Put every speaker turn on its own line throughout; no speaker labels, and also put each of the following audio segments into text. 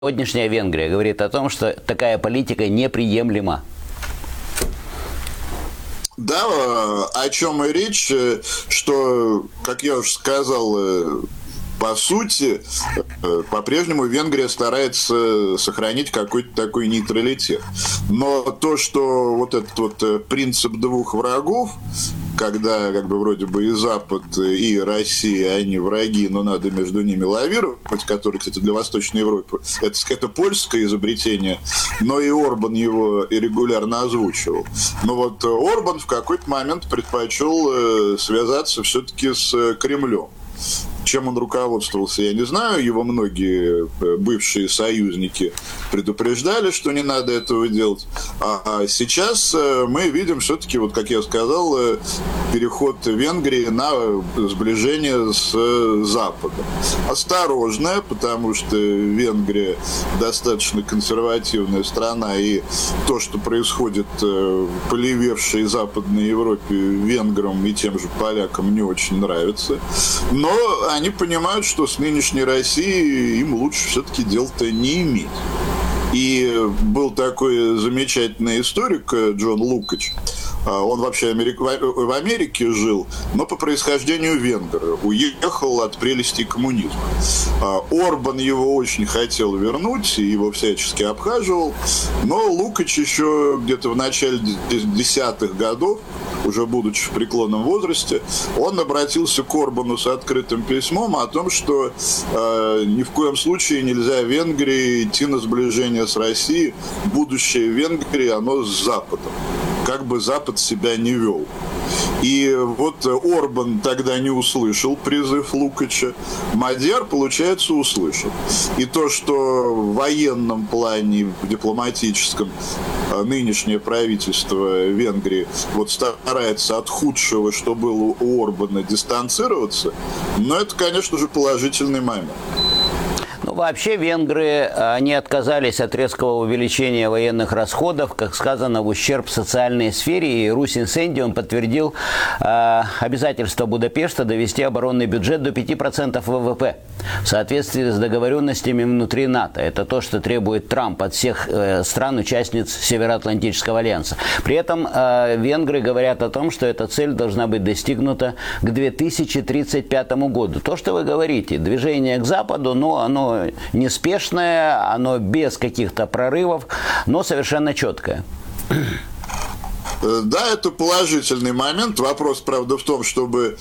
Сегодняшняя Венгрия говорит о том, что такая политика неприемлема.
Да, о чем и речь, что, как я уже сказал, по сути, по-прежнему Венгрия старается сохранить какой-то такой нейтралитет. Но то, что вот этот вот принцип двух врагов, когда как бы вроде бы и Запад, и Россия, они враги, но надо между ними лавировать, который, кстати, для Восточной Европы, это польское изобретение, но и Орбан его и регулярно озвучивал. Но вот Орбан в какой-то момент предпочел связаться все-таки с Кремлем. Чем он руководствовался, я не знаю. Его многие бывшие союзники предупреждали, что не надо этого делать. А сейчас мы видим все-таки, вот как я сказал, переход Венгрии на сближение с Западом. Осторожное, потому что Венгрия достаточно консервативная страна, и то, что происходит в полевевшей Западной Европе, венграм и тем же полякам не очень нравится. Но они понимают, что с нынешней Россией им лучше все-таки дел-то не иметь. И был такой замечательный историк Джон Лукач. Он вообще в Америке жил, но по происхождению венгр. Уехал от прелестей коммунизма. Орбан его очень хотел вернуть и его всячески обхаживал. Но Лукач еще где-то в начале 10-х годов, уже будучи в преклонном возрасте, он обратился к Орбану с открытым письмом о том, что ни в коем случае нельзя Венгрии идти на сближение с Россией. Будущее Венгрии, оно с Западом. Как бы Запад себя не вел. И вот Орбан тогда не услышал призыв Лукача, Мадьяр, получается, услышал. И то, что в военном плане, в дипломатическом, нынешнее правительство Венгрии вот старается от худшего, что было у Орбана, дистанцироваться, но это, конечно же, положительный момент.
Ну, вообще, венгры, они отказались от резкого увеличения военных расходов, как сказано, в ущерб социальной сфере. И Русин Сенди, он подтвердил обязательство Будапешта довести оборонный бюджет до 5% ВВП в соответствии с договоренностями внутри НАТО. Это то, что требует Трамп от всех стран-участниц Североатлантического альянса. При этом венгры говорят о том, что эта цель должна быть достигнута к 2035 году. То, что вы говорите, движение к Западу, но оно неспешное, оно без каких-то прорывов, но совершенно четкое.
Да, это положительный момент. Вопрос, правда, в том, чтобы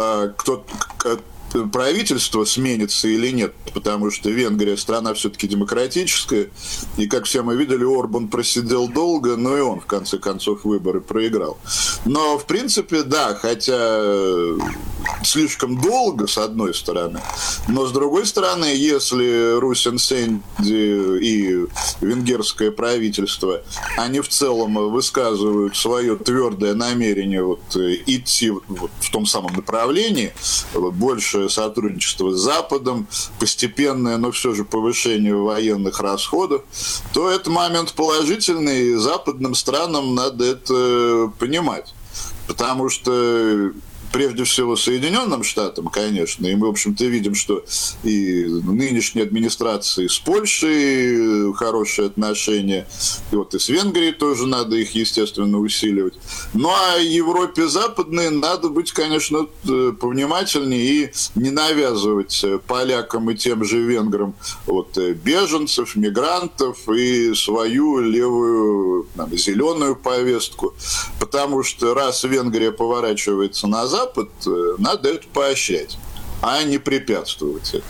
правительство сменится или нет, потому что Венгрия страна все-таки демократическая, и, как все мы видели, Орбан просидел долго, но и он, в конце концов, выборы проиграл. Но, в принципе, да, хотя слишком долго, с одной стороны, но, с другой стороны, если Русин Сенди и венгерское правительство, они в целом высказывают свое твердое намерение вот идти вот в том самом направлении, больше сотрудничество с Западом, постепенное, но все же повышение военных расходов, то это момент положительный, и западным странам надо это понимать. Потому что прежде всего Соединенным Штатам, конечно, и мы, в общем-то, видим, что и нынешней администрации с Польшей хорошие отношения, и вот и с Венгрией тоже надо их, естественно, усиливать. Ну, а Европе западной надо быть, конечно, повнимательнее и не навязывать полякам и тем же венграм вот, беженцев, мигрантов и свою левую, зеленую повестку, потому что раз Венгрия поворачивается на Запад, надо это поощрять, а не препятствовать этому.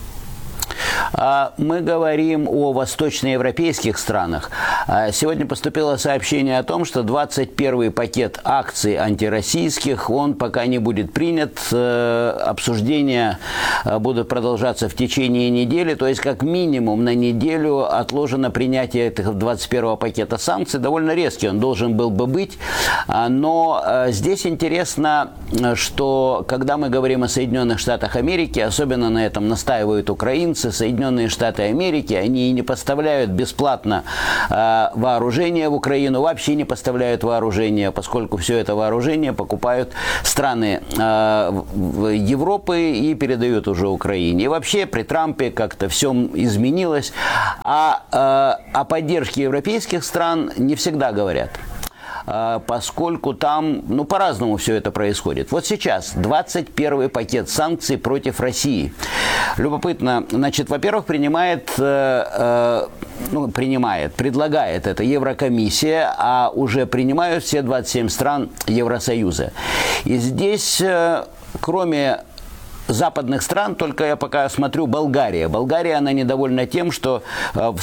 Мы говорим о восточноевропейских странах. Сегодня поступило сообщение о том, что 21-й пакет акций антироссийских, он пока не будет принят. Обсуждения будут продолжаться в течение недели. То есть, как минимум на неделю отложено принятие этого 21-го пакета санкций. Довольно резкий он должен был бы быть. Но здесь интересно, что когда мы говорим о Соединенных Штатах Америки, особенно на этом настаивают украинцы, Соединенные Соединенные Штаты Америки, они не поставляют бесплатно вооружение в Украину, вообще не поставляют вооружение, поскольку все это вооружение покупают страны Европы и передают уже Украине. И вообще при Трампе как-то все изменилось, о поддержке европейских стран не всегда говорят, поскольку там, по-разному все это происходит. Вот сейчас 21-й пакет санкций против России. Любопытно, значит, во-первых, предлагает это Еврокомиссия, а уже принимают все 27 стран Евросоюза. И здесь, кроме западных стран, только я пока смотрю Болгария. Болгария, она недовольна тем, что в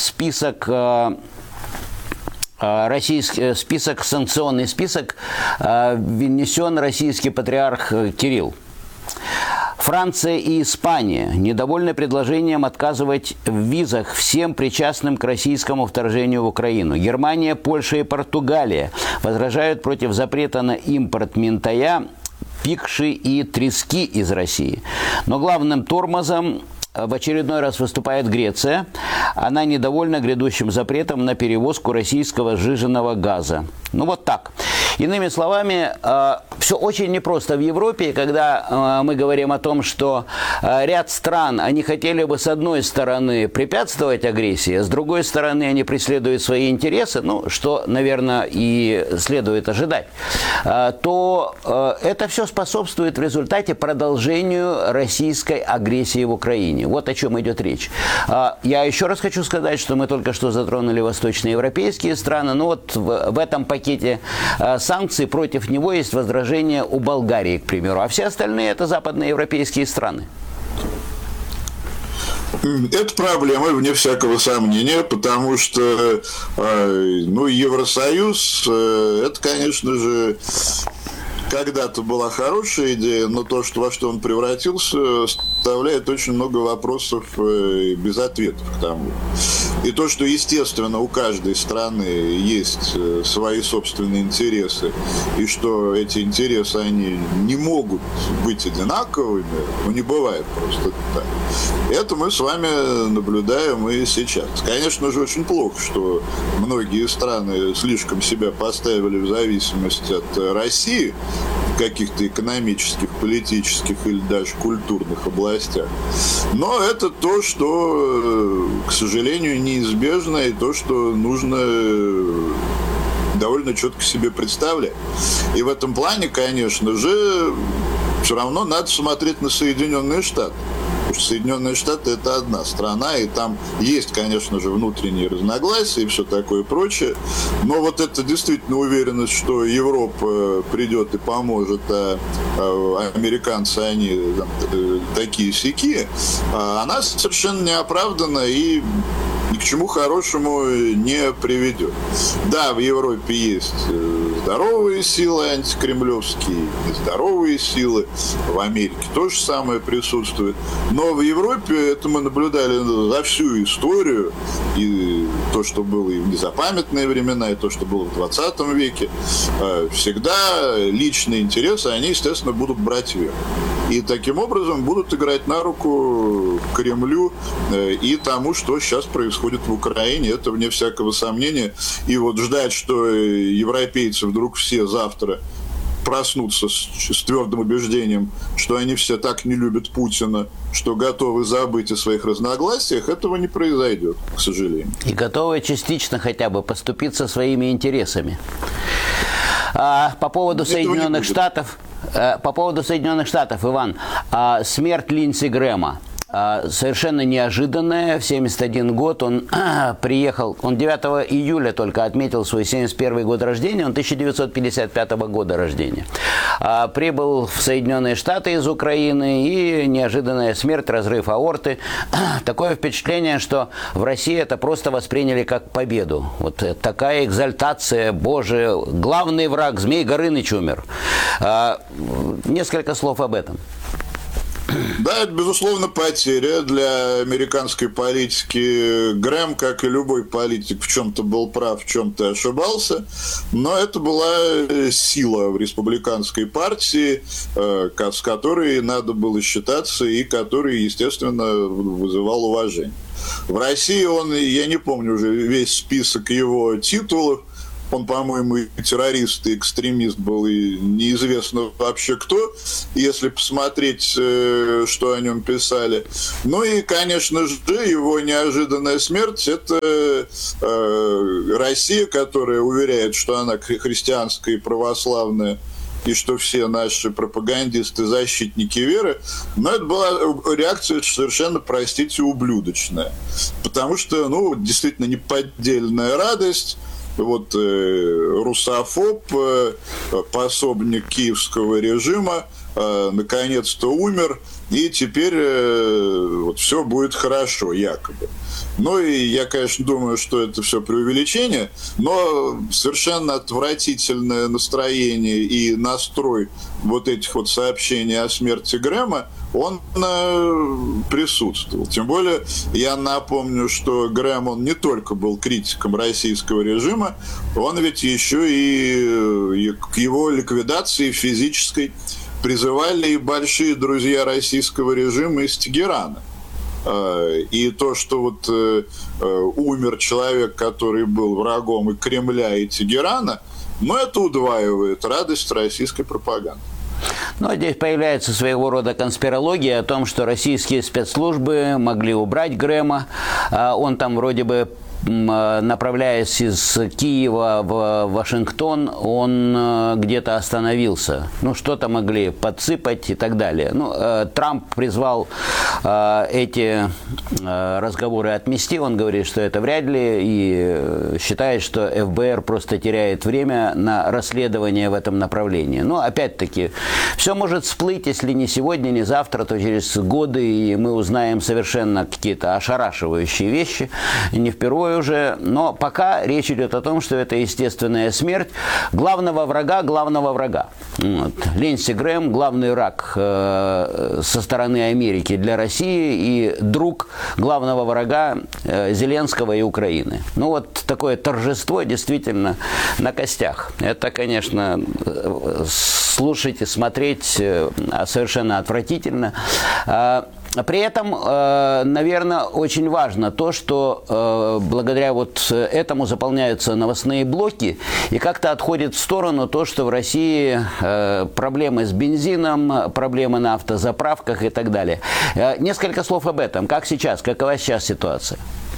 санкционный список внесен российский патриарх Кирилл. Франция и Испания недовольны предложением отказывать в визах всем причастным к российскому вторжению в Украину. Германия, Польша и Португалия возражают против запрета на импорт минтая, пикши и трески из России. Но главным тормозом в очередной раз выступает Греция. Она недовольна грядущим запретом на перевозку российского сжиженного газа. Вот так. Иными словами, все очень непросто в Европе, когда мы говорим о том, что ряд стран, они хотели бы с одной стороны препятствовать агрессии, а с другой стороны они преследуют свои интересы, что, наверное, и следует ожидать, то это все способствует в результате продолжению российской агрессии в Украине. Вот о чем идет речь. Я еще раз хочу сказать, что мы только что затронули восточноевропейские страны. В этом пакете санкций против него есть возражение у Болгарии, к примеру. А все остальные – это западноевропейские страны.
Это проблема, вне всякого сомнения, потому что Евросоюз, это, конечно же, когда-то была хорошая идея, но то, во что он превратился, оставляет очень много вопросов без ответов к тому. И то, что, естественно, у каждой страны есть свои собственные интересы, и что эти интересы, они не могут быть одинаковыми, не бывает просто так. Это мы с вами наблюдаем и сейчас. Конечно же, очень плохо, что многие страны слишком себя поставили в зависимость от России, в каких-то экономических, политических или даже культурных областях. Но это то, что, к сожалению, неизбежно, и то, что нужно довольно четко себе представлять. И в этом плане, конечно же, все равно надо смотреть на Соединенные Штаты. Потому что Соединенные Штаты – это одна страна, и там есть, конечно же, внутренние разногласия и все такое прочее. Но вот эта действительно уверенность, что Европа придет и поможет, а американцы, они такие-сякие, она совершенно не оправдана и ни к чему хорошему не приведет. Да, в Европе есть здоровые силы антикремлевские, нездоровые силы. В Америке то же самое присутствует. Но в Европе, это мы наблюдали за всю историю, и то, что было и в незапамятные времена, и то, что было в 20 веке, всегда личные интересы, они, естественно, будут брать верх. И таким образом будут играть на руку Кремлю и тому, что сейчас происходит в Украине. Это вне всякого сомнения. И вот ждать, что европейцы вдруг все завтра проснутся с твердым убеждением, что они все так не любят Путина, что готовы забыть о своих разногласиях, этого не произойдет, к сожалению. И
готовы частично хотя бы поступиться своими интересами. По поводу Соединенных Штатов, Иван, смерть Линдси Грэма. Совершенно неожиданное. В 71 год он приехал, он 9 июля только отметил свой 71 год рождения, он 1955 года рождения. Прибыл в Соединенные Штаты из Украины, и неожиданная смерть, разрыв аорты. Такое впечатление, что в России это просто восприняли как победу. Вот такая экзальтация, боже, главный враг, Змей Горыныч умер. Несколько слов об этом.
Да, это, безусловно, потеря для американской политики. Грэм, как и любой политик, в чем-то был прав, в чем-то ошибался. Но это была сила в республиканской партии, с которой надо было считаться и который, естественно, вызывал уважение. В России я не помню уже весь список его титулов. Он, по-моему, и террорист, и экстремист был, и неизвестно вообще кто, если посмотреть, что о нем писали. Ну и, конечно же, его неожиданная смерть – это Россия, которая уверяет, что она христианская и православная, и что все наши пропагандисты защитники веры, но это была реакция совершенно, простите, ублюдочная. Потому что, действительно, неподдельная радость. Вот русофоб, пособник киевского режима, наконец-то умер, и теперь вот все будет хорошо, якобы. Ну и я, конечно, думаю, что это все преувеличение, но совершенно отвратительное настроение и настрой вот этих вот сообщений о смерти Грэма, он присутствовал. Тем более, я напомню, что Грэм, он не только был критиком российского режима, он ведь еще и к его ликвидации физической призывали и большие друзья российского режима из Тегерана. И то, что вот умер человек, который был врагом и Кремля, и Тегерана, это удваивает радость российской пропаганды.
Но здесь появляется своего рода конспирология о том, что российские спецслужбы могли убрать Грэма. Он там вроде бы, направляясь из Киева в Вашингтон, он где-то остановился. Что-то могли подсыпать и так далее. Трамп призвал эти разговоры отмести. Он говорит, что это вряд ли, и считает, что ФБР просто теряет время на расследование в этом направлении. Но, опять-таки, все может всплыть, если не сегодня, не завтра, то через годы, и мы узнаем совершенно какие-то ошарашивающие вещи, не впервые уже, но пока речь идет о том, что это естественная смерть главного врага. Вот. Линдси Грэм – главный враг со стороны Америки для России и друг главного врага Зеленского и Украины. Такое торжество действительно на костях. Это, конечно, слушать и смотреть совершенно отвратительно. При этом, наверное, очень важно то, что благодаря вот этому заполняются новостные блоки, и как-то отходит в сторону то, что в России проблемы с бензином, проблемы на автозаправках и так далее. Несколько слов об этом. Какова сейчас ситуация?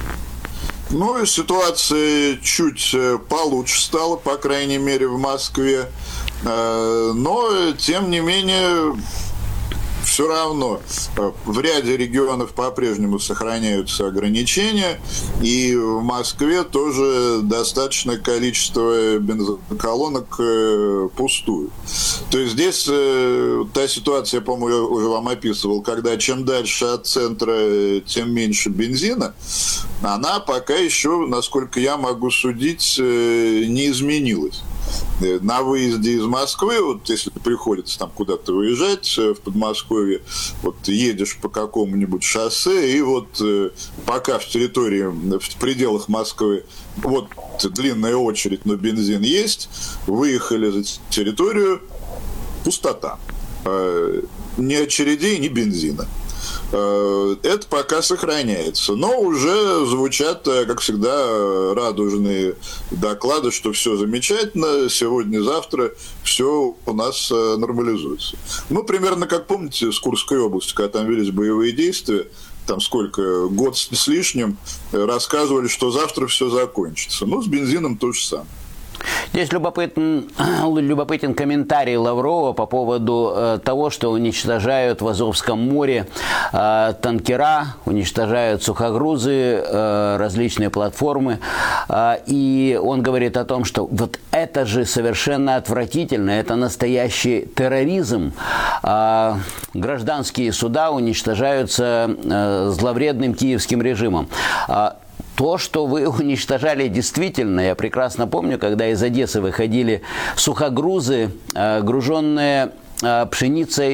Ситуация чуть получше стала, по крайней мере, в Москве. Но, тем не менее, все равно в ряде регионов по-прежнему сохраняются ограничения, и в Москве тоже достаточное количество бензоколонок пустуют. То есть здесь та ситуация, я, по-моему, я уже вам описывал, когда чем дальше от центра, тем меньше бензина, она пока еще, насколько я могу судить, не изменилась. На выезде из Москвы, вот если приходится там куда-то выезжать в Подмосковье, вот едешь по какому-нибудь шоссе, и вот пока в пределах Москвы вот длинная очередь на бензин есть, выехали за территорию, пустота. Ни очередей, ни бензина. Это пока сохраняется. Но уже звучат, как всегда, радужные доклады, что все замечательно, сегодня-завтра все у нас нормализуется. Примерно, как помните, с Курской области, когда там велись боевые действия, там год с лишним, рассказывали, что завтра все закончится. С бензином то же самое.
Здесь любопытен комментарий Лаврова по поводу того, что уничтожают в Азовском море танкера, уничтожают сухогрузы, различные платформы. И он говорит о том, что вот это же совершенно отвратительно, это настоящий терроризм. Гражданские суда уничтожаются зловредным киевским режимом. То, что вы уничтожали, действительно, я прекрасно помню, когда из Одессы выходили сухогрузы, груженные пшеницей,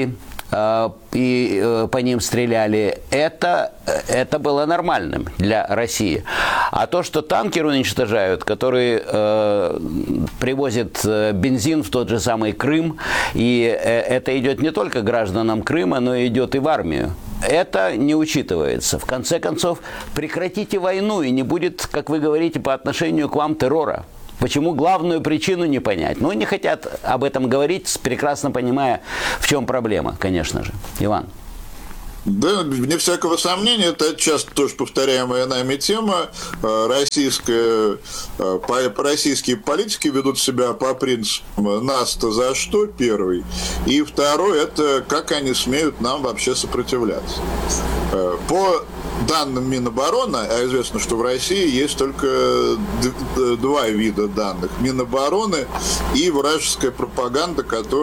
и по ним стреляли, это было нормальным для России. А то, что танкеры уничтожают, которые привозят бензин в тот же самый Крым, и это идет не только гражданам Крыма, но и идет и в армию. Это не учитывается. В конце концов, прекратите войну, и не будет, как вы говорите, по отношению к вам террора. Почему главную причину не понять? Ну, не хотят об этом говорить, прекрасно понимая, в чем проблема, конечно же. Иван.
Да, вне всякого сомнения, это часто тоже повторяемая нами тема. Российские политики ведут себя по принципу «нас-то за что?» первый. И второй – это как они смеют нам вообще сопротивляться. По данным Минобороны, а известно, что в России есть только два вида данных – Минобороны и вражеская пропаганда,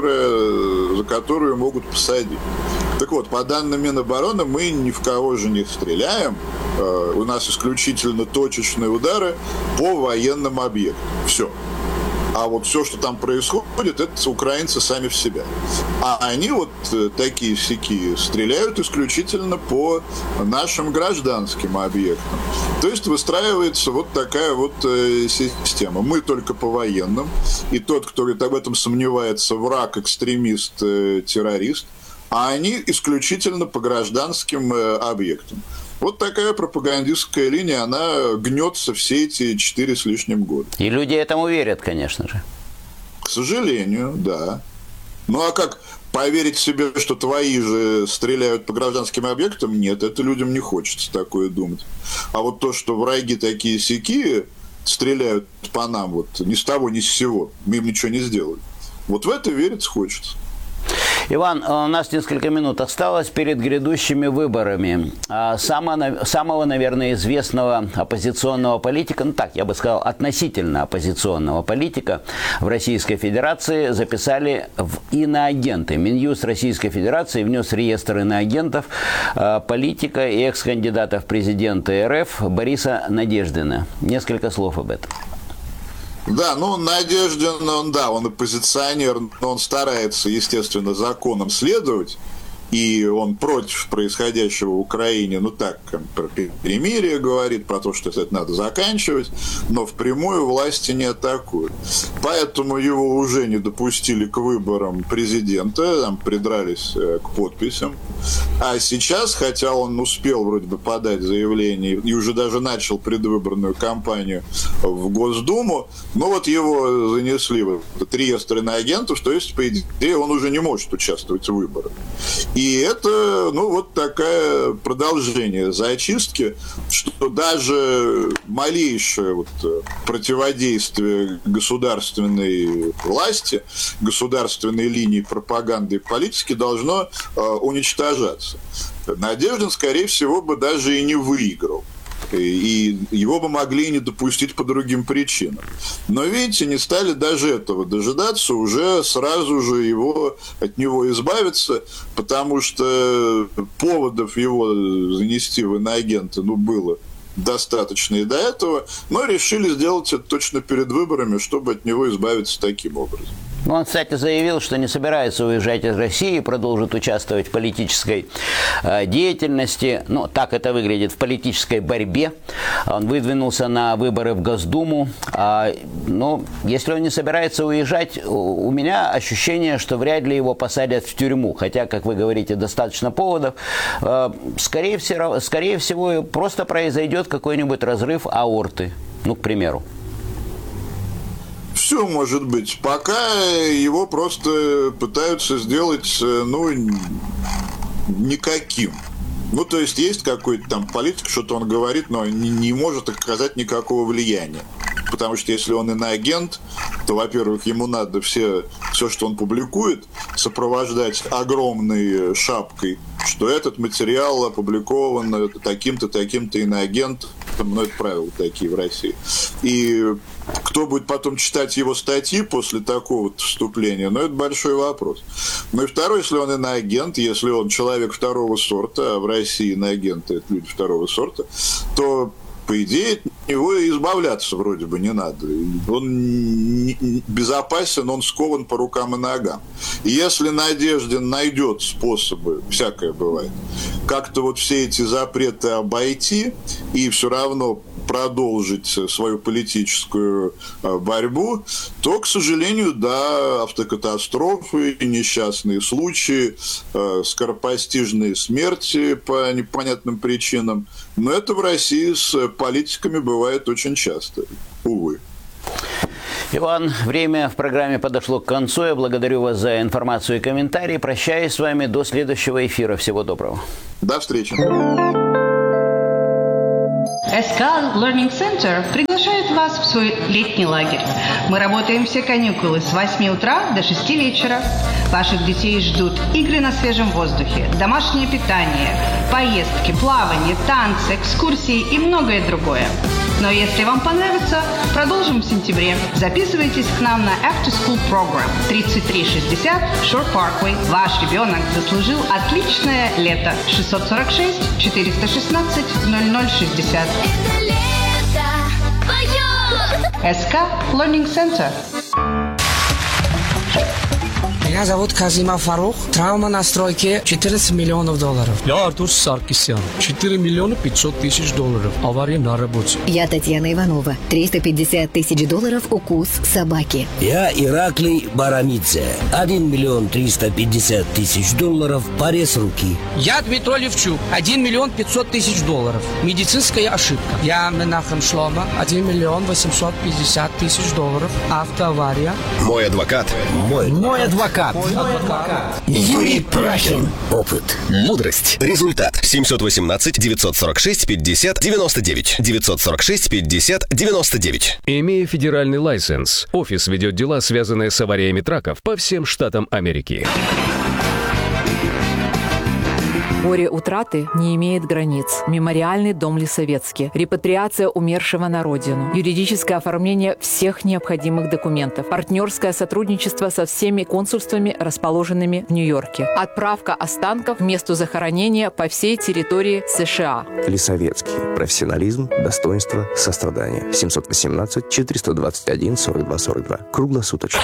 за которую могут посадить. Так вот, по данным Минобороны, мы ни в кого же не стреляем. У нас исключительно точечные удары по военным объектам. Все. А вот все, что там происходит, это украинцы сами в себя. А они вот такие-сякие стреляют исключительно по нашим гражданским объектам. То есть выстраивается вот такая вот система. Мы только по военным. И тот, кто об этом сомневается, враг, экстремист, террорист. А они исключительно по гражданским объектам. Вот такая пропагандистская линия, она гнется все эти 4 с лишним года.
И люди этому верят, конечно же.
К сожалению, да. Ну а как поверить себе, что твои же стреляют по гражданским объектам? Нет, это людям не хочется такое думать. А вот то, что враги такие-сякие стреляют по нам вот ни с того, ни с сего, мы им ничего не сделали. Вот в это верить хочется.
Иван, у нас несколько минут осталось перед грядущими выборами. Самого, наверное, известного оппозиционного политика, ну так, я бы сказал, относительно оппозиционного политика в Российской Федерации записали в иноагенты. Минюст Российской Федерации внес в реестр иноагентов политика и экс-кандидата в президенты РФ Бориса Надеждина. Несколько слов об этом.
Да, ну, Надеждин, он оппозиционер, но он старается, естественно, законам следовать, и он против происходящего в Украине, ну, так, про перемирие говорит, про то, что это надо заканчивать, но впрямую власти не атакуют. Поэтому его уже не допустили к выборам президента, там придрались к подписям. А сейчас, хотя он успел вроде бы подать заявление и уже даже начал предвыборную кампанию в Госдуму, но вот его занесли в этот реестр иноагентов, то есть, по идее, он уже не может участвовать в выборах. И это, ну, вот такое продолжение зачистки, что даже малейшее вот противодействие государственной власти, государственной линии пропаганды и политики должно уничтожаться. Надеждин, скорее всего, бы даже и не выиграл. И его бы могли не допустить по другим причинам. Но, видите, не стали даже этого дожидаться, уже сразу же от него избавиться, потому что поводов его занести в иноагенты, было достаточно и до этого, но решили сделать это точно перед выборами, чтобы от него избавиться таким образом.
Он, кстати, заявил, что не собирается уезжать из России, продолжит участвовать в политической деятельности. Ну, так это выглядит, в политической борьбе. Он выдвинулся на выборы в Госдуму. Но если он не собирается уезжать, у меня ощущение, что вряд ли его посадят в тюрьму. Хотя, как вы говорите, достаточно поводов. Скорее всего, просто произойдет какой-нибудь разрыв аорты. Ну, к примеру.
Все может быть. Пока его просто пытаются сделать, никаким. То есть какой-то там политик, что-то он говорит, но не может оказать никакого влияния. Потому что если он иноагент, то, во-первых, ему надо все, что он публикует, сопровождать огромной шапкой, что этот материал опубликован таким-то, таким-то иноагентом. Это правила такие в России. И кто будет потом читать его статьи после такого вступления, это большой вопрос. И второй, если он иноагент, если он человек второго сорта, а в России иноагенты – это люди второго сорта, то по идее, от него избавляться вроде бы не надо. Он безопасен, он скован по рукам и ногам. И если Надеждин найдет способы, всякое бывает, как-то вот все эти запреты обойти и все равно продолжить свою политическую борьбу, то, к сожалению, да, автокатастрофы, несчастные случаи, скоропостижные смерти по непонятным причинам. Но это в России с политиками бывает очень часто, увы.
Иван, время в программе подошло к концу. Я благодарю вас за информацию и комментарии. Прощаюсь с вами до следующего эфира. Всего доброго.
До встречи.
СК Learning Center приглашает вас в свой летний лагерь. Мы работаем все каникулы с 8 утра до 6 вечера. Ваших детей ждут игры на свежем воздухе, домашнее питание, поездки, плавание, танцы, экскурсии и многое другое. Но если вам понравится, продолжим в сентябре. Записывайтесь к нам на After School Program 3360 Shore Parkway. Ваш ребенок заслужил отличное лето. 646 416 0060. СК Learning Center.
Меня зовут Казимов Фарух. Травма на стройке $14 миллионов.
Я Артур Саркисян. 4 миллиона 500 тысяч долларов. Авария на работе.
Я Татьяна Иванова. $350 тысяч укус собаки.
Я Ираклий Барамидзе. 1 миллион 350 тысяч долларов. Порез руки.
Я Дмитрий Левчук. 1 миллион 500 тысяч долларов. Медицинская ошибка. Я Менахем Шлома. 1 миллион 850 тысяч долларов. Автоавария.
Мой адвокат.
Мой адвокат. Юрий Прахин. Опыт.
Мудрость. Результат. 718-946-50-99. 946-50-99.
Имея федеральный лайсенс, офис ведет дела, связанные с авариями траков по всем штатам Америки.
Горе утраты не имеет границ. Мемориальный дом Лисовецкий. Репатриация умершего на родину. Юридическое оформление всех необходимых документов. Партнерское сотрудничество со всеми консульствами, расположенными в Нью-Йорке. Отправка останков в место захоронения по всей территории США.
Лисовецкий. Профессионализм, достоинство, сострадание. 718-421-42-42. Круглосуточно.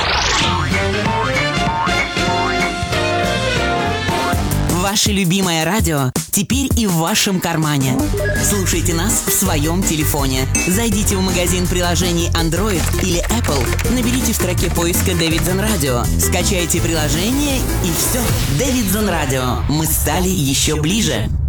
Ваше любимое радио теперь и в вашем кармане. Слушайте нас в своем телефоне. Зайдите в магазин приложений Android или Apple, наберите в строке поиска Davidson Radio, скачайте приложение и все. Davidson Radio. Мы стали еще ближе.